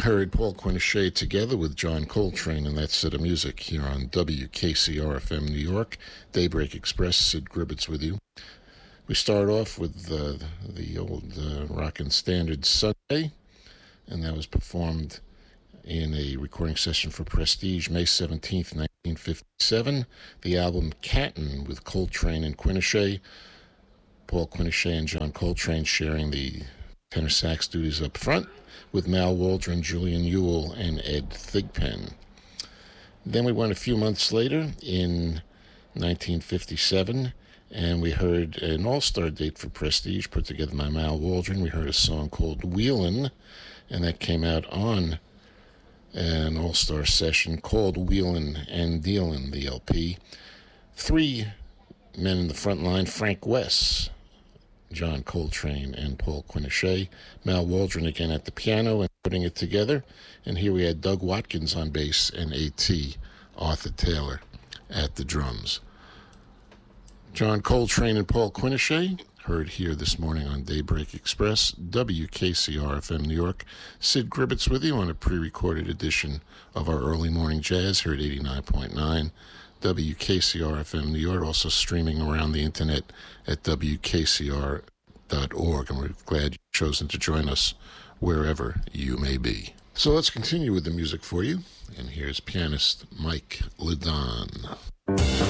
heard Paul Quinichette together with John Coltrane and that set of music here on WKCR-FM New York. Daybreak Express, Sid Gribbets with you. We start off with the old rockin' standard Sunday, and that was performed in a recording session for Prestige, May 17th, 1957. The album Canton with Coltrane and Quinichette. Paul Quinichette and John Coltrane sharing the tenor sax duties up front, with Mal Waldron, Julian Ewell, and Ed Thigpen. Then we went a few months later in 1957, and we heard an all-star date for Prestige put together by Mal Waldron. We heard a song called Wheelin', and that came out on an all-star session called Wheelin' and Dealin', the LP. Three men in the front line: Frank West, John Coltrane, and Paul Quinichette. Mal Waldron again at the piano and putting it together. And here we had Doug Watkins on bass and A.T. Arthur Taylor at the drums. John Coltrane and Paul Quinichette, heard here this morning on Daybreak Express, WKCR-FM New York. Sid Gribbets with you on a pre-recorded edition of our early morning jazz here at 89.9. WKCR-FM New York, also streaming around the internet at WKCR.org. And we're glad you've chosen to join us wherever you may be. So let's continue with the music for you. And here's pianist Mike Ledon.